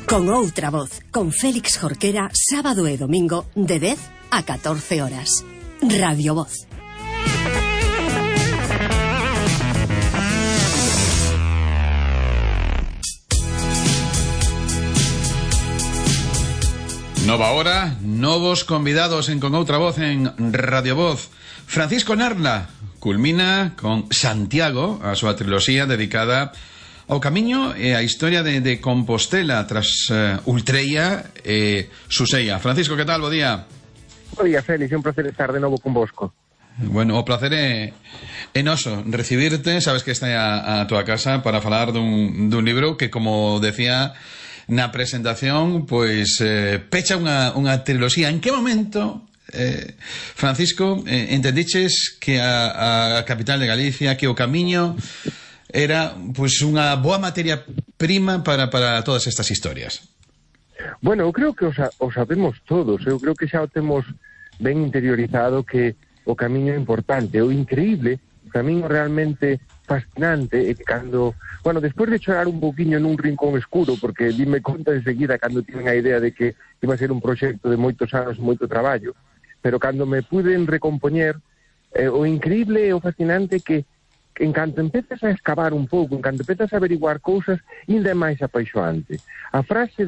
Con outra voz, con Félix Jorquera, sábado e domingo, de 10 a 14 horas. Radio Voz. Nova hora, novos convidados en Con outra voz en Radio Voz. Francisco Narla culmina con Santiago, a súa triloxía dedicada ao camiño e a historia de Compostela tras Ultreia e Suseia. Francisco, que tal? Bo día. Bo día, Félix, é un placer estar de novo convosco. Bueno, o placer é noso recibirte. Sabes que está a tua casa para falar dun libro que, como decía na presentación, pois pecha unha triloxía. En que momento, Francisco, entendiches que a capital de Galicia, que o camiño era pois unha boa materia prima para todas estas historias? Bueno, eu creo que o sabemos todos. Eu creo que xa o temos ben interiorizado, que o camiño é importante. O increíble, o camiño realmente fascinante, é que cando... Bueno, despois de chorar un poquinho nun rincón escuro, porque dime conta enseguida cando tiven a idea de que iba a ser un proxecto de moitos anos, moito traballo, pero cando me puden recompoñer, o increíble e o fascinante que en canto empezas a excavar un pouco, en canto empezas a averiguar cousas, ainda é máis apaixoante. A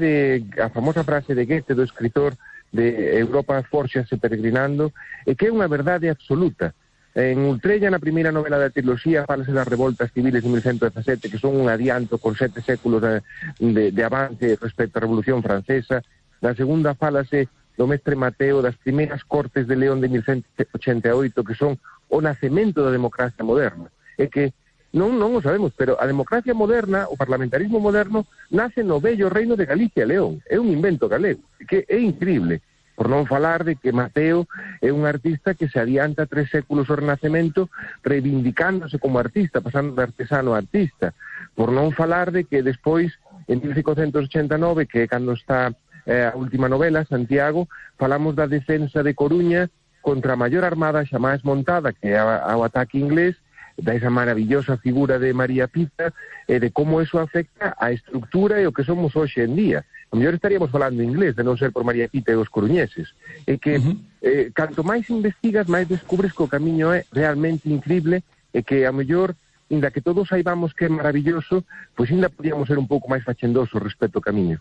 famosa frase de Goethe, do escritor de Europa fórxase peregrinando, é que é unha verdade absoluta. En Ultreia, na primeira novela da triloxía, falase das revoltas civiles de 1117, que son un adianto con 7 séculos de avance respecto á Revolución Francesa. Na segunda falase do mestre Mateo, das primeiras cortes de León de 1188, que son o nacemento da democracia moderna. É que non o sabemos, pero a democracia moderna, o parlamentarismo moderno, nace no bello reino de Galicia e León. É un invento galego, que é increíble. Por non falar de que Mateo é un artista que se adianta 3 séculos ao Renacemento, reivindicándose como artista, pasando de artesano a artista. Por non falar de que despois, en 1589, que é cando está a última novela, Santiago, falamos da defensa de Coruña contra a maior armada xamais montada, que é o ataque inglés, da esa maravillosa figura de María Pita, e de como eso afecta a estructura e o que somos hoxe en día. A mellor estaríamos falando inglés, de non ser por María Pita e os coruñeses. E que canto máis investigas, máis descubres que o camiño é realmente increíble, e que a mellor, inda que todos saibamos que é maravilloso, pois ainda podíamos ser un pouco máis fachendosos respecto ao camiño.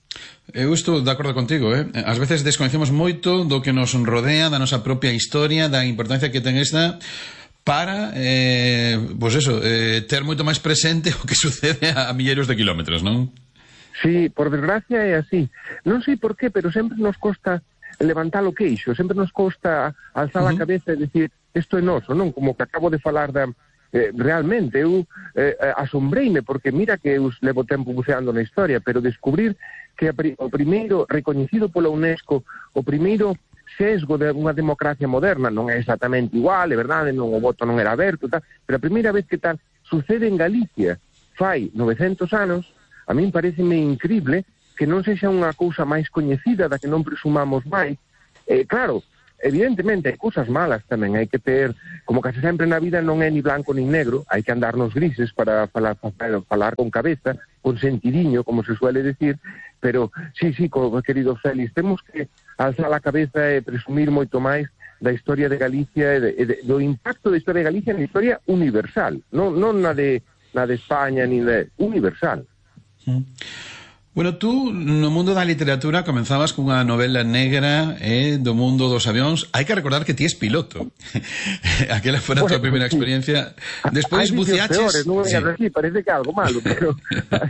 Eu estou de acordo contigo, Ás veces descoñecemos moito do que nos rodea, da nosa propia historia, da importancia que ten esta, para, pois eso, ter moito máis presente o que sucede a milleiros de kilómetros, non? Sí, por desgracia é así. Non sei por qué, pero sempre nos costa levantar o queixo, sempre nos costa alzar a cabeza e decir, isto é noso, non? Como que acabo de falar da... realmente, eu asombreime, porque mira que eu levo tempo buceando na historia, pero descubrir que o primeiro, recoñecido pola UNESCO, o primeiro sesgo de unha democracia moderna, non é exactamente igual, é verdade, non, o voto non era aberto, tal, pero a primeira vez que tal sucede en Galicia, fai 900 anos, a min pareceme increíble que non sexa unha cousa máis coñecida, da que non presumamos máis. Claro, evidentemente hai cousas malas tamén, hai que ter, como case sempre na vida non é ni blanco ni negro, hai que andar nos grises para falar con cabeza, con sentidiño, como se suele decir, pero sí, querido Félix, temos que alzar a cabeza e presumir moito máis da historia de Galicia e do impacto da historia de Galicia na historia universal, non na de España, ni de universal. Bueno, tú no mundo da literatura comenzabas cunha novela negra do mundo dos avións. Hai que recordar que ti es piloto. Aquela foi a tua primeira experiencia. Despois buceaches... Non é así, parece que é algo malo, pero...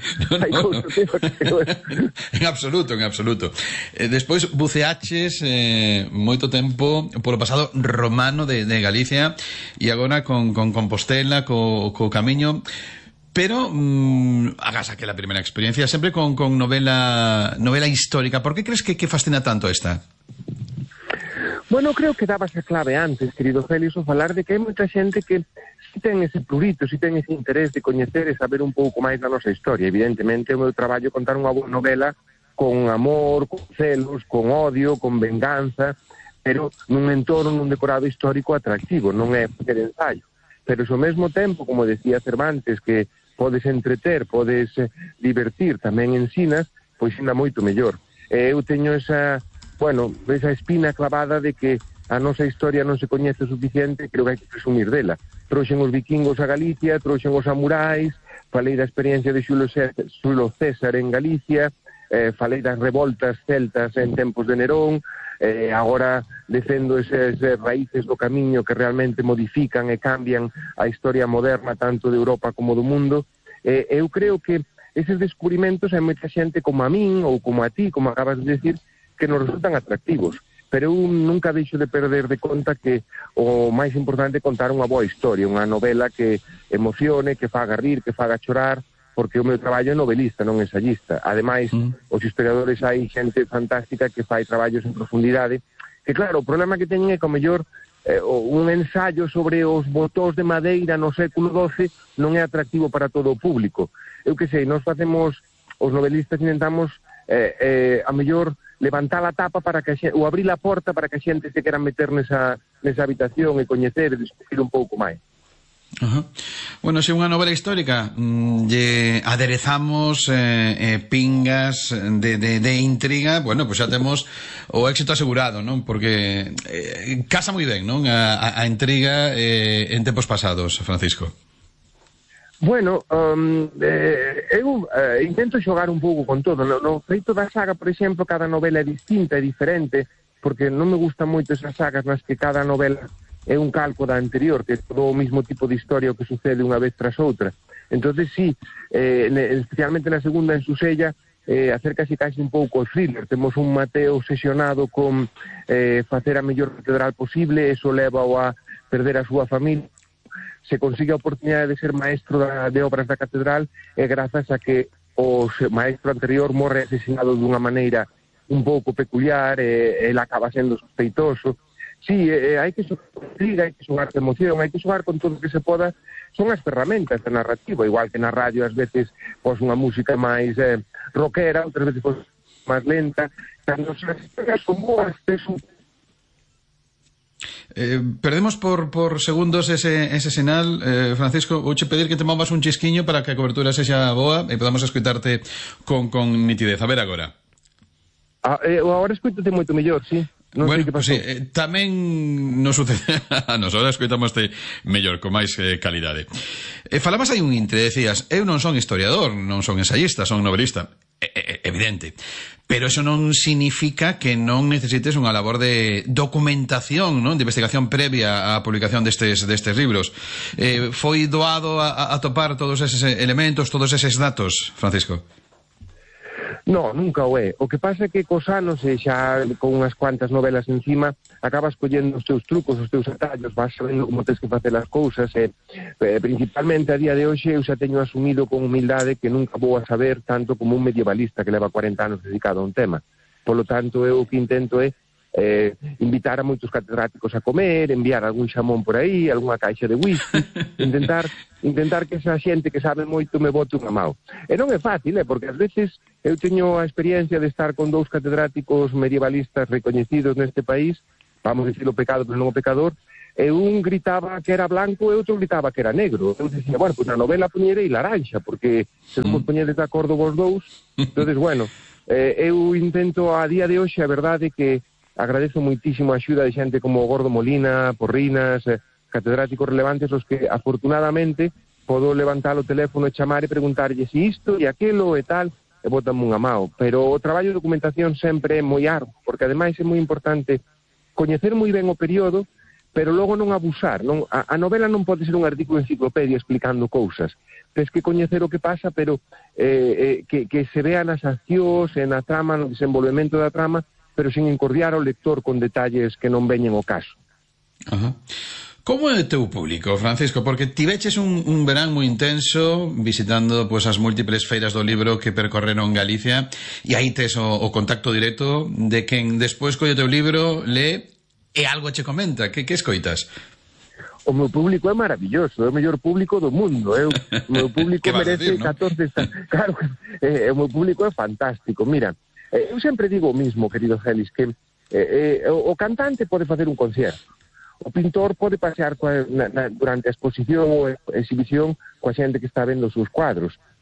En absoluto. Despois buceaches moito tempo polo pasado romano de Galicia e agora con Compostela, co camiño... Pero hagas aquela primeira experiencia sempre con novela histórica. Por que crees que fascina tanto esta? Bueno, creo que dabas a clave antes, querido Félix, o falar de que hai moita xente que si ten ese prurito, si ten ese interés de coñecer e saber un pouco máis da nosa historia. Evidentemente, o meu traballo é contar unha boa novela con amor, con celos, con odio, con venganza, pero nun entorno, nun decorado histórico atractivo, non é facer ensayo. Pero ao mesmo tempo, como decía Cervantes, que podes entreter, podes divertir, tamén ensinas, pois ainda moito mellor. Eu teño esa espina clavada de que a nosa historia non se coñece o suficiente, creo que hai que presumir dela. Trouxen os vikingos a Galicia, trouxen os samurais, falei da experiencia de Xulio César en Galicia, falei das revoltas celtas en tempos de Nerón, agora defendo esas raíces do camiño que realmente modifican e cambian a historia moderna tanto de Europa como do mundo. Eu creo que eses descubrimentos hai moita xente como a min ou como a ti, como acabas de decir, que nos resultan atractivos. Pero eu nunca deixo de perder de conta que o máis importante é contar unha boa historia, unha novela que emocione, que faga rir, que faga chorar, porque o meu traballo é novelista, non ensayista. Ademais, os historiadores hai xente fantástica que fai traballos en profundidade, que claro, o problema que teñen é que o mellor un ensayo sobre os botóns de madeira no século XII non é atractivo para todo o público. Eu que sei, nós facemos, os novelistas intentamos a mellor levantar a tapa para que ou abrir a porta para que a xente se quera meter nesa habitación e coñecer e descubrir un pouco máis. Bueno, se unha novela histórica lle aderezamos pingas de intriga, bueno, pues xa temos o éxito asegurado, non? Porque casa moi ben, non? A intriga en tempos pasados, Francisco. Bueno, eu intento xogar un pouco con todo. No feito da saga, por exemplo, cada novela é distinta, é diferente, porque non me gustan moito esas sagas nas que cada novela é un calco da anterior, que é todo o mismo tipo de historia o que sucede unha vez tras outra. Entonces sí, especialmente na segunda, en Susella, acércase casi un pouco ao thriller. Temos un Mateo obsesionado con facer a mellor catedral posible, eso leva a perder a súa familia. Se consigue a oportunidade de ser maestro de obras da catedral é grazas a que o maestro anterior morre asesinado dunha maneira un pouco peculiar e ele acaba sendo sospeitoso. Sí, hai que xogar con intriga, hai que xogar con emoción, hai que xogar con todo o que se poda. Son as ferramentas da narrativa, igual que na radio ás veces pos unha música máis rockera, outras veces pos máis lenta. Cando as historias son boas, perdemos por segundos ese sinal, Francisco. Vouche pedir que te movas un chisquiño para que a cobertura sexa boa e podamos escuitarte con nitidez. A ver agora. Agora escuítate moito mellor, sí. Non bueno, sei que pasou. Sí, tamén nos sucede a nos, ahora escoitamoste mellor, con máis calidade. Falabas aí un intre, decías, eu non son historiador, non son ensayista, son novelista. Evidente. Pero eso non significa que non necesites unha labor de documentación, non? De investigación previa á publicación destes libros. Foi doado a topar todos eses elementos, todos eses datos, Francisco? No, nunca o é. O que pasa é que cos anos, e xa con unhas cuantas novelas encima, acabas collendo os teus trucos, os teus atallos, vas sabendo como tens que facer as cousas, e principalmente a día de hoxe eu xa teño asumido con humildade que nunca vou a saber tanto como un medievalista que leva 40 anos dedicado a un tema. Polo tanto, eu o que intento é invitar a moitos catedráticos a comer, enviar algún xamón por aí, algunha caixa de whisky, intentar que esa xente que sabe moito me bote unha mão. E non é fácil, porque ás veces eu teño a experiencia de estar con dous catedráticos medievalistas recoñecidos neste país, vamos dicir o pecado, pero non o pecador, e un gritaba que era blanco e outro gritaba que era negro. Eu dicía, bueno, pues na novela poñerei laranxa, porque se non poñedes de acordo vos dous. Entonces, bueno, eu intento a día de hoxe, a verdade que agradezo moitísimo a axuda de xente como Gordo Molina, Porrinas, catedráticos relevantes, os que afortunadamente podo levantar o teléfono e chamar e preguntarlle si isto e aquelo e tal, e botanme unha mao. Pero o traballo de documentación sempre é moi arduo, porque ademais é moi importante coñecer moi ben o período, pero logo non abusar. A novela non pode ser un artículo de enciclopedia explicando cousas. Tens que coñecer o que pasa, pero que se vean as accións, na trama, no desenvolvemento da trama, pero sin encordiar ao lector con detalles que non veñen ao caso. Ajá. Como é o teu público, Francisco? Porque tiveches un verán moi intenso visitando pues, as múltiples feiras do libro que percorreron Galicia, e aí tes o contacto directo de quen despois colle o teu libro, lee e algo che comenta. Que escoitas? O meu público é maravilloso, é o mellor público do mundo. O meu público merece decir, 14... Claro, o meu público é fantástico. Mira, eu sempre digo o mismo, querido Félix, que o cantante pode facer un concerto, o pintor pode pasear durante a exposición ou a exhibición coa xente que está vendo os seus cuadros,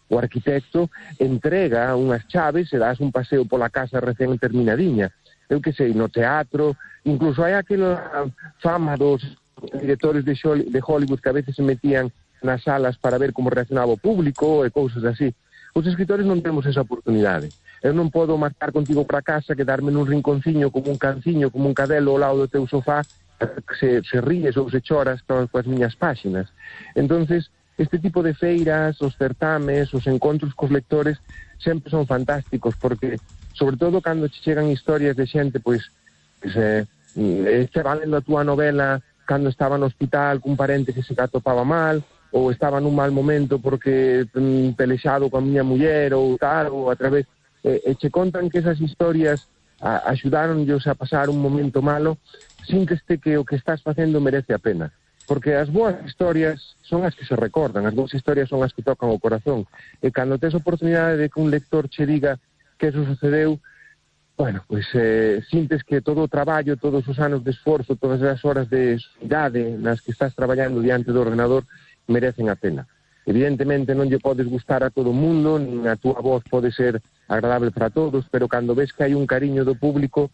o arquitecto entrega unhas chaves e das un paseo pola casa recén terminadiña. Eu que sei, no teatro, incluso hai aquela fama dos directores de Hollywood que a veces se metían nas salas para ver como reaccionaba o público e cousas así. Os escritores non temos esa oportunidade. Eu non podo marchar contigo para casa, quedarme nun rinconciño como un canciño, como un cadelo ao lado do teu sofá, se ríes ou se choras coas miñas páxinas. Entonces, este tipo de feiras, os certames, os encontros cos lectores sempre son fantásticos, porque sobre todo cando che chegan historias de xente pois valendo a túa novela cando estaba no hospital cun parente que se atopaba mal, ou estaba nun mal momento porque pelexado coa miña muller ou tal, ou a través e che contan que esas historias axudaronllos a pasar un momento malo, sínteste que o que estás facendo merece a pena. Porque as boas historias son as que se recordan, as boas historias son as que tocan o corazón. E cando tes a oportunidade de que un lector che diga que eso sucedeu, bueno, pois sintes que todo o traballo, todos os anos de esforzo, todas as horas de idade nas que estás traballando diante do ordenador merecen a pena. Evidentemente non lle podes gustar a todo o mundo, nin a túa voz pode ser agradable para todos, pero cando ves que hai un cariño do público,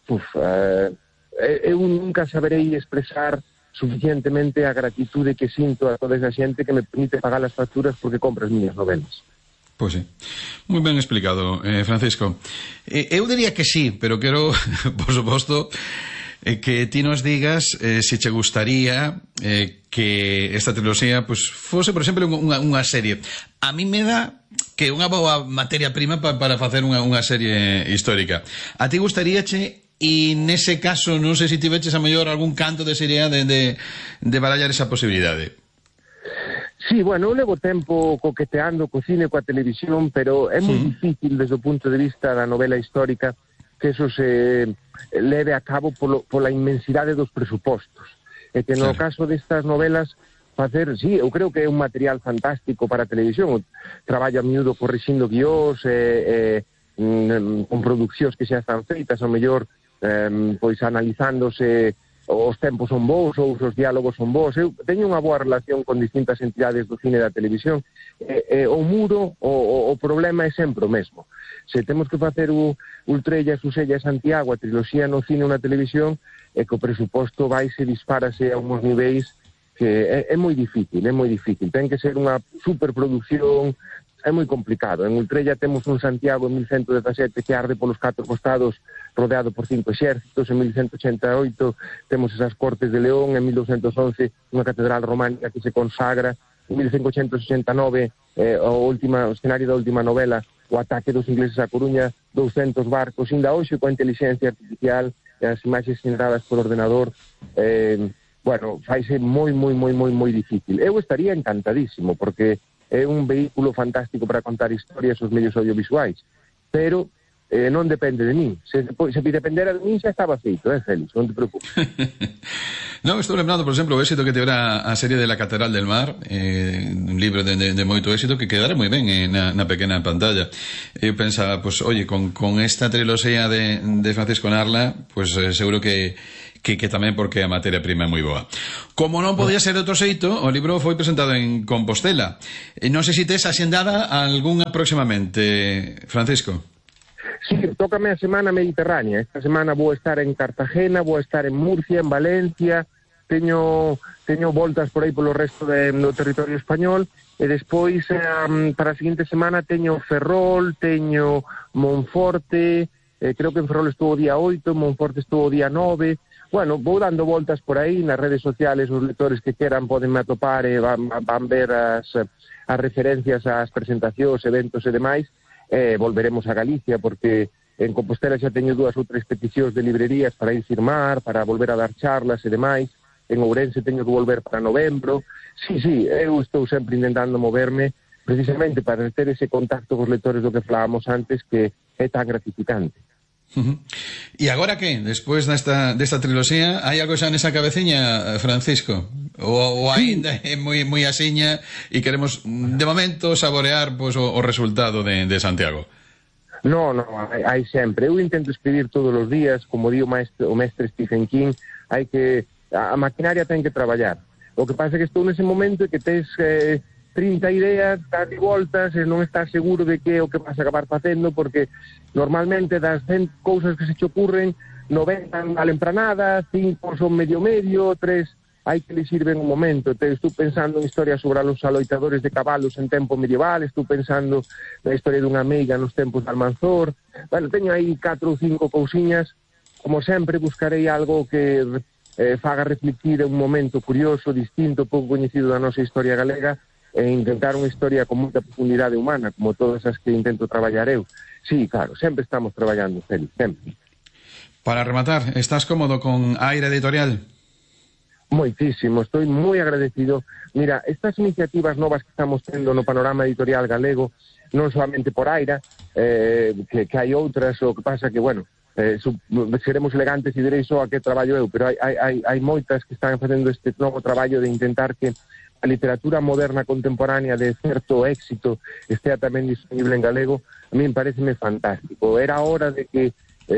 eu nunca saberei expresar suficientemente a gratitude que sinto a toda esa xente que me permite pagar as facturas porque compra as miñas novelas. Pois sí, moi ben explicado, Francisco. Eu diría que sí, pero quero, por suposto, que ti nos digas se che gustaría que esta trilogía pues, fose, por exemplo, unha serie. A mí me dá que unha boa materia prima para facer unha serie histórica. A ti gustaríache, e nese caso non sei se ti veches a mellor algún canto de serie de barallar esa posibilidade. Sí, bueno, eu levo tempo coqueteando co cine, coa televisión, pero é moi difícil desde o punto de vista da novela histórica que eso se leve a cabo pola inmensidade dos presupostos. E que no caso destas novelas facer, sí, eu creo que é un material fantástico para a televisión. Traballo a miúdo corrixindo guiós, con produccións que xa están feitas, ao mellor pois analizándose os tempos son bons ou os diálogos son bons. Eu teño unha boa relación con distintas entidades do cine e da televisión. O muro, o problema é sempre o mesmo. Se temos que facer o Ultrella, Susella e Santiago, a triloxía no cine ou na televisión, é que o presuposto disparase a uns niveis que é moi difícil, é moi difícil. Ten que ser unha superproducción, é moi complicado. En Ultrella temos un Santiago en 1117 que arde polos 4 costados rodeado por 5 exércitos. En 1188 temos esas Cortes de León. En 1211 unha catedral románica que se consagra. En 1569 o escenario da última novela, o ataque dos ingleses a Coruña, 200 barcos, ainda hoxe coa inteligencia artificial e as imaxes generadas por ordenador, bueno, faise moi difícil. Eu estaría encantadísimo porque é un vehículo fantástico para contar historias os medios audiovisuais, pero non depende de min. Se dependera de min xa estaba feito, Félix, non te preocupes. Non, estou lembrando, por exemplo, o éxito que tivera a serie de La Catedral del Mar, un libro de moito éxito que quedara moi ben na pequena pantalla. Eu pensaba, pues, oye, con esta triloxía de Francisco Narla, pues seguro que tamén porque a materia prima é moi boa. Como non podía ser de outro xeito, o libro foi presentado en Compostela. Non sei se tes axendada algunha próximamente, Francisco. Sí, tócame a semana mediterránea. Esta semana vou estar en Cartagena, vou estar en Murcia, en Valencia, teño voltas por aí polo resto do territorio español, e despois para a seguinte semana teño Ferrol, teño Monforte, creo que en Ferrol estuvo o día 8, en Monforte estuvo o día 9. Bueno, vou dando voltas por aí nas redes sociales, os lectores que queran podenme atopar e van ver as referencias ás presentacións, eventos e demais. Volveremos a Galicia porque en Compostela xa teño 2 ou 3 peticións de librerías para ir firmar, para volver a dar charlas e demais. En Ourense teño que volver para novembro. Sí, eu estou sempre intentando moverme precisamente para ter ese contacto cos lectores do que falábamos antes, que é tan gratificante. E agora que? Despois desta triloxía, hai algo xa nesa cabeciña, Francisco? Ou ainda é moi asiña e queremos, de momento, saborear pues, o resultado de Santiago? No, hai sempre. Eu intento escribir todos os días, como di o mestre Stephen King, hai que a maquinaria ten que traballar. O que pasa é que estou nese momento e que tes 30 ideas, das voltas e non estás seguro de que é o que vas a acabar facendo, porque normalmente das 100 cousas que se te ocurren, 90 non valen para nada, 5 son medio, 3 hai que lhe sirven un momento. Estou pensando en historias sobre os aloitadores de cabalos en tempo medieval, estou pensando na historia dunha meiga nos tempos de Almanzor. Bueno, teño aí 4 ou 5 cousiñas. Como sempre, buscarei algo que faga reflectir un momento curioso, distinto, pouco coñecido da nosa historia galega, e intentar unha historia con moita profundidade humana, como todas as que intento traballar eu. Sí, claro, sempre estamos traballando, Félix, sempre. Para rematar, ¿estás cómodo con Aira Editorial? Moitísimo, estou moi agradecido. Mira, estas iniciativas novas que estamos tendo no panorama editorial galego, non solamente por Aira, que hai outras, o que pasa que, bueno, seremos elegantes e direi só a que traballo eu, pero hai moitas que están facendo este novo traballo de intentar que a literatura moderna contemporánea de certo éxito estea tamén disponible en galego. A mí pareceme fantástico. Era hora de que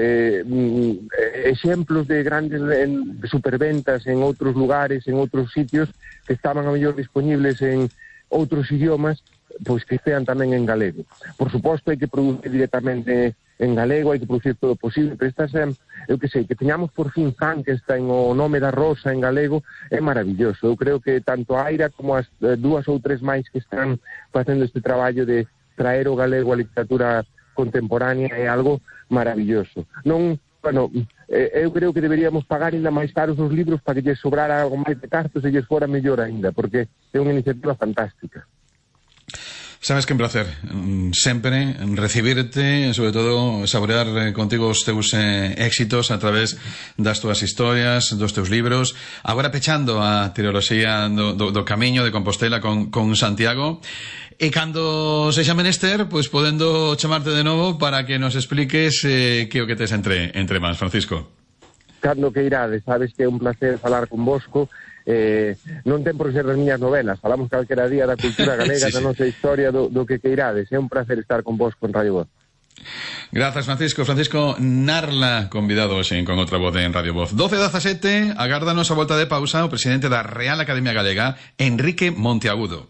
exemplos de grandes superventas en outros lugares, en outros sitios que estaban a mellor disponibles en outros idiomas, pois que estean tamén en galego. Por suposto, hai que producir directamente en galego, hai que producir todo posible, pero estas, eu que sei, que teñamos por fin Frankenstein, o Nome da Rosa en galego, é maravilloso. Eu creo que tanto a Aira como as 2 ou 3 máis que están facendo este traballo de traer o galego a literatura contemporánea é algo maravilloso. Non, bueno, eu creo que deberíamos pagar ainda máis caros os libros para que lles sobrara algo máis de cartos e lles fora mellor ainda, porque é unha iniciativa fantástica. Sabes que un placer sempre recibirte, sobre todo saborear contigo os teus éxitos a través das túas historias, dos teus libros. Agora pechando a tiroloxía do Camiño de Compostela con Santiago, e cando sexa menester, pois podendo chamarte de novo para que nos expliques que o que tes entre mans, Francisco. Cando que irades, sabes que é un placer falar con vosco. Non ten por que ser das miñas novelas, falamos calquera día da cultura galega, sí. Da nosa historia, do que irades. É un placer estar con vos con Radio Voz. Grazas, Francisco. Francisco Narla, convidado hoxe con outra voz en Radio Voz. 12:17, agárdanos a volta de pausa o presidente da Real Academia Galega, Enrique Monteagudo.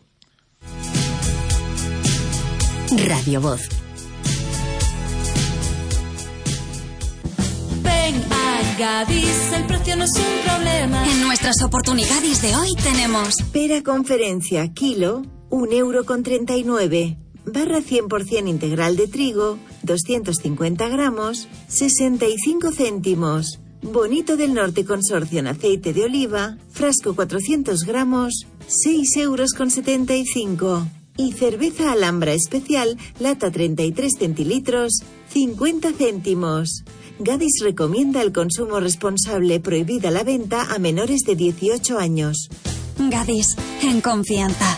Radio Voz. Ven a Gadis, el precio no es un problema. En nuestras oportunidades de hoy tenemos pera conferencia kilo, 1,39 €. Barra 100% integral de trigo, 250 gramos, 65 céntimos. Bonito del Norte Consorcio en aceite de oliva, frasco 400 gramos, 6,75 €. Y cerveza Alhambra especial, lata 33 centilitros, 50 céntimos. Gadis recomienda el consumo responsable, prohibida la venta a menores de 18 años. Gadis, en confianza.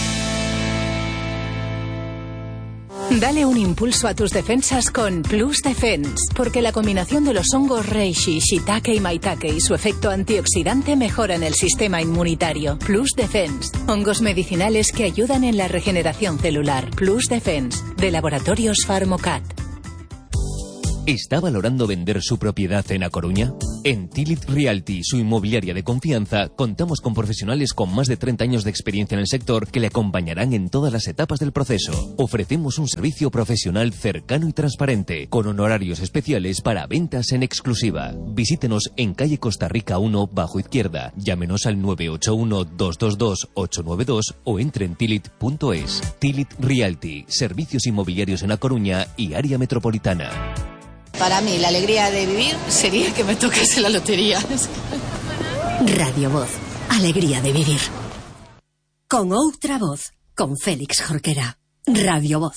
Dale un impulso a tus defensas con Plus Defense, porque la combinación de los hongos reishi, shiitake y maitake y su efecto antioxidante mejoran el sistema inmunitario. Plus Defense, hongos medicinales que ayudan en la regeneración celular. Plus Defense, de Laboratorios Pharmocat. ¿Está valorando vender su propiedad en A Coruña? En Tilit Realty, su inmobiliaria de confianza, contamos con profesionales con más de 30 años de experiencia en el sector que le acompañarán en todas las etapas del proceso. Ofrecemos un servicio profesional cercano y transparente, con honorarios especiales para ventas en exclusiva. Visítenos en calle Costa Rica 1, bajo izquierda. Llámenos al 981-222-892 o entre en tilit.es. Tilit Realty, servicios inmobiliarios en A Coruña y área metropolitana. Para mí, la alegría de vivir sería que me tocase la lotería. Radio Voz, alegría de vivir. Con outra voz, con Félix Jorquera. Radio Voz.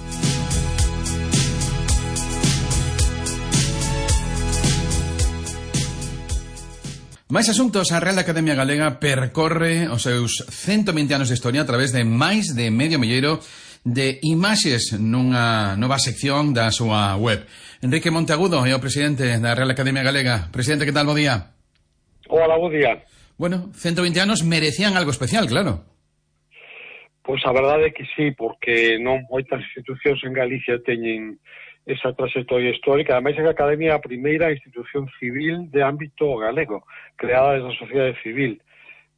Máis asuntos. A Real Academia Galega percorre os seus 120 anos de historia a través de máis de medio milleiro de imaxes nunha nova sección da súa web. Enrique Monteagudo é o presidente da Real Academia Galega. Presidente, que tal? Bo día. Hola, bo día. Bueno, 120 anos merecían algo especial, claro. Pois a verdade é que sí, porque non moitas institucións en Galicia teñen esa trayectoria histórica. Ademais, a Academia é a primeira institución civil de ámbito galego, creada desde a sociedade civil.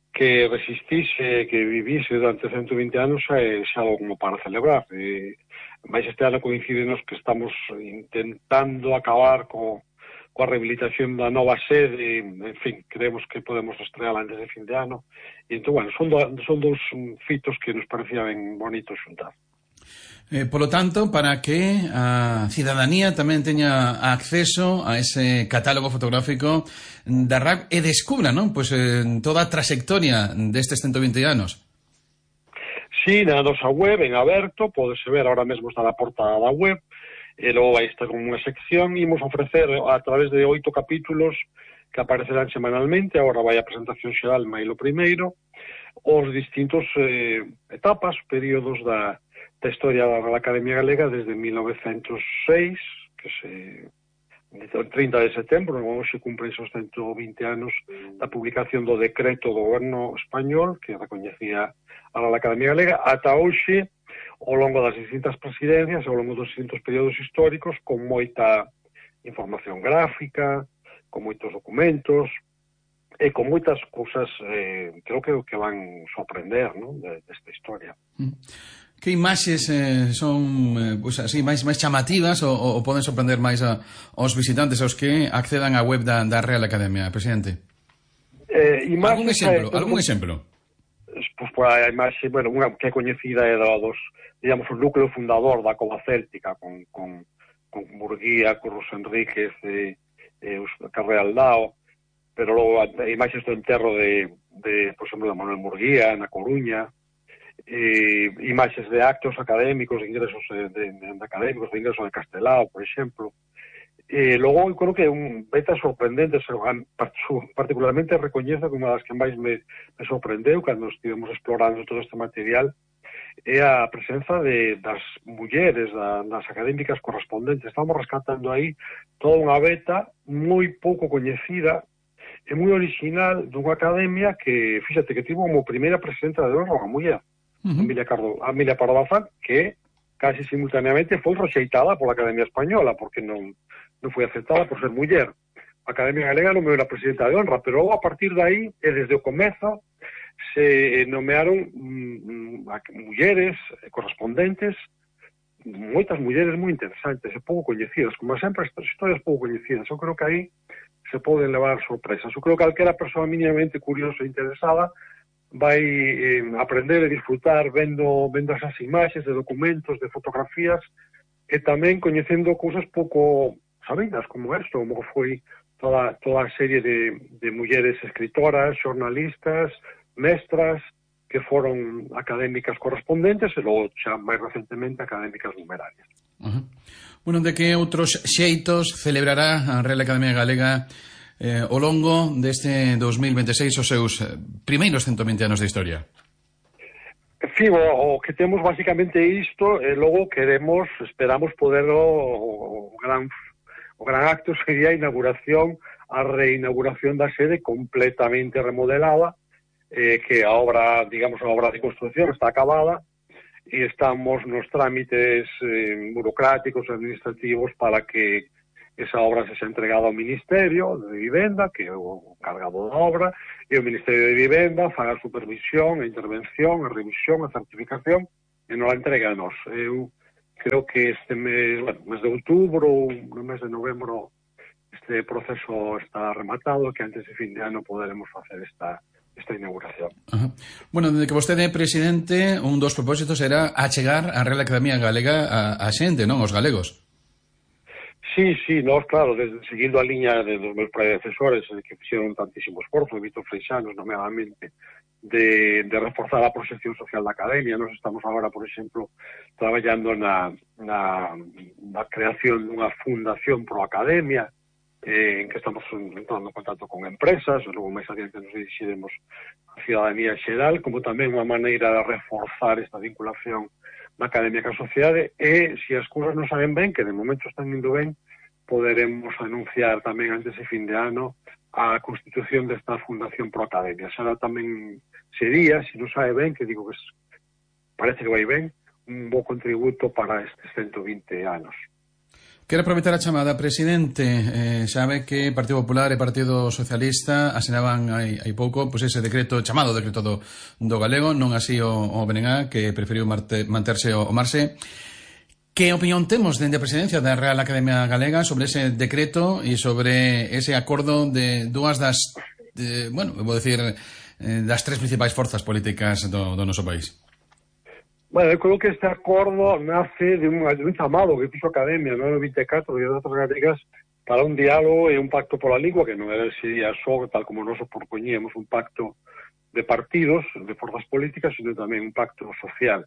que resistise, que vivise durante 120 anos é algo como para celebrar. Mais este ano coincidenos que estamos intentando acabar coa rehabilitación da nova sede, en fin, creemos que podemos estrear antes de fin de ano, e entón, bueno, son dous fitos que nos parecía ben bonitos xuntar. Polo tanto, para que a cidadanía tamén teña acceso a ese catálogo fotográfico da RAC e descubra, non? Pois toda a trayectoria destes 120 anos. Sí, na nosa web, en aberto, podese ver, ahora mesmo está na portada da web, e logo vai estar como unha sección, e imos ofrecer a través de 8 capítulos que aparecerán semanalmente, agora vai a presentación xeral mailo primeiro, os distintos etapas, períodos da historia da Real Academia Galega desde 1906, que o 30 de setembro, hoxe cumpren esos 120 anos da publicación do decreto do goberno español que recoñecía a Real Academia Galega, ata hoxe, ao longo das distintas presidencias, ao longo dos distintos períodos históricos, con moita información gráfica, con moitos documentos, e con moitas cousas creo que van sorprender, non, desta historia. Que imaxes son pues, así máis chamativas ou poden sorprender máis aos visitantes, aos que accedan á web da Real Academia, presidente? Algún exemplo? Pois por a imaxe, bueno, unha que é coñecida é dos, digamos, o núcleo fundador da Cova Céltica con Murguía, Curros Enríquez e Carreal Dao, pero logo imaxes do enterro de por exemplo, de Manuel Murguía na Coruña, imaxes de actos académicos, de ingresos de académicos, de ingresos de Castelao, por exemplo. Logo, creo que vetas sorprendentes, particularmente recoñezo que unha das que máis me sorprendeu cando estivemos explorando todo este material é a presenza das mulleres, das académicas correspondentes. Estamos rescatando aí toda unha beta moi pouco coñecida e moi original dunha academia que, fíxate, que tivo como primeira presidenta de honra unha muller, Emilia Pardo Bazán, que casi simultaneamente foi rexeitada pola Academia Española, porque non foi aceptada por ser muller. A Academia Galega nomeou a presidenta de honra, pero logo a partir de aí, e desde o comezo, se nomearon mulleres correspondentes, moitas mulleres moi interesantes e pouco coñecidas, como sempre estas historias pouco coñecidas. Eu creo que aí se poden levar sorpresas. Eu creo que calquera persoa mínimamente curiosa e interesada vai aprender e disfrutar vendo esas imaxes de documentos, de fotografías, e tamén coñecendo cousas pouco sabidas como isto, como foi toda a serie de mulleres escritoras, xornalistas, mestras, que foron académicas correspondentes e logo xa máis recentemente académicas numerarias. Bueno, de que outros xeitos celebrará a Real Academia Galega ao longo deste 2026 os seus primeiros 120 anos de historia? Sí, o que temos basicamente isto, e logo esperamos poder o gran acto sería a reinauguración da sede completamente remodelada, que a obra de construcción está acabada e estamos nos trámites burocráticos e administrativos para que esa obra se entregada ao Ministerio de Vivenda, que é o encargado da obra, e o Ministerio de Vivenda faga a supervisión, a intervención, a revisión, a certificación, e non a entrega a nós. Eu creo que este mes de outubro, no mes de novembro, este proceso está rematado, que antes de fin de ano poderemos facer esta inauguración. Bueno, desde que vostede é presidente, un dos propósitos era achegar a Real Academia Galega a xente, non? Os galegos. Sí, nós, claro, seguindo a liña dos meus predecesores que fixeron tantísimo esforzo, Víctor Freixanos, nomeadamente, de reforzar a proxección social da Academia. Nós estamos agora, por exemplo, traballando na creación dunha fundación pro Academia, en que estamos entrando en contacto con empresas, e logo máis adiante nos dirixiremos a cidadanía xeral, como tamén unha maneira de reforzar esta vinculación na Academia ca sociedade, e se as cousas non saben ben, que de momento están indo ben, poderemos anunciar tamén antes de fin de ano a constitución desta Fundación Pro Academia. Será tamén sería, se non sabe ben, que digo que parece que vai ben, un bo contributo para estes 120 anos. Quero aproveitar a chamada, presidente. Sabe que Partido Popular e Partido Socialista asinaban hai pouco pois ese decreto, chamado decreto do galego, non así o BNG, que preferiu manterse o marxe. Que opinión temos dende a presidencia da Real Academia Galega sobre ese decreto e sobre ese acordo de dúas das, vou dicir, das tres principais forzas políticas do noso país? Bueno, eu creo que este acordo nace de un chamado que fixo a Academia no 94 de datas galegas para un diálogo e un pacto pola lingua, que non era sería só, tal como nos propoñíamos, un pacto de partidos, de forzas políticas, sino tamén un pacto social.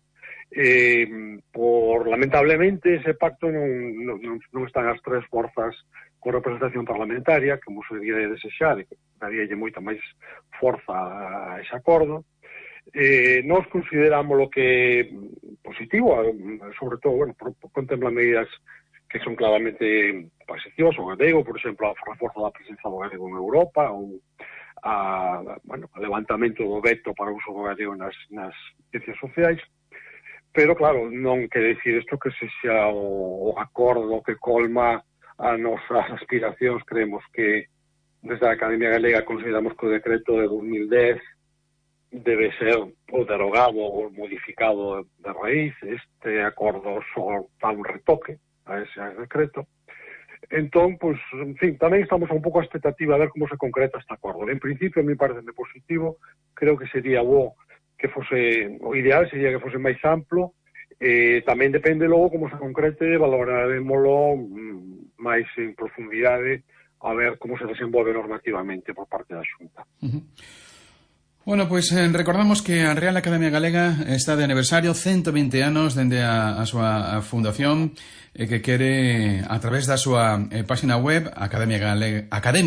Lamentablemente, ese pacto non están as tres forzas con representación parlamentaria, como se debería desexar, e que daríalle moita máis forza a ese acordo. Nós consideramos lo que positivo, sobre todo, contempla medidas que son claramente positivas, o galego, por exemplo, a reforza da presenza do galego en Europa, ou o levantamento do veto para o uso do galego nas ciencias sociais, pero claro, non quere dicir isto que se xa o acordo que colma as nosas aspiracións. Creemos que desde a Academia Galega consideramos que o decreto de 2010 debe ser o derogado ou modificado de raíz. Este acordo só dá un retoque a ese decreto. Entón, pues, en fin, tamén estamos un pouco a expectativa a ver como se concreta este acordo. En principio, a mí parece positivo. Creo que sería bo que fose, o ideal sería que fose máis amplo. Tamén depende logo como se concrete, valoraremoslo máis en profundidade a ver como se desenvolve normativamente por parte da Xunta. Bueno, pois recordamos que a Real Academia Galega está de aniversario, 120 anos dende a súa fundación, que quere, a través da súa página web, academia.gal,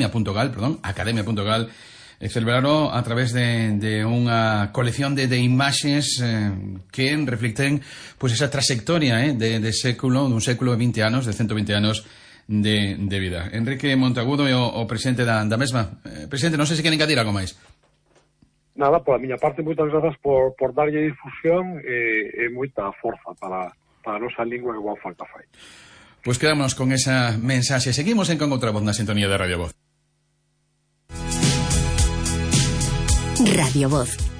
celebrarlo a través de unha colección de imaxes que reflicten pois esa trayectoria de século, dun século de 20 anos, de 120 anos de vida. Enrique Monteagudo é o presidente da mesma. Presidente, non sei se queren engadir algo máis. Nada, por a miña parte, moitas grazas por darlle difusión e moita forza para a nosa lingua que boa falta fai. Pois quedámonos con esa mensaxe. Seguimos en Con Outra Voz na sintonía de Radio Voz. Radio Voz.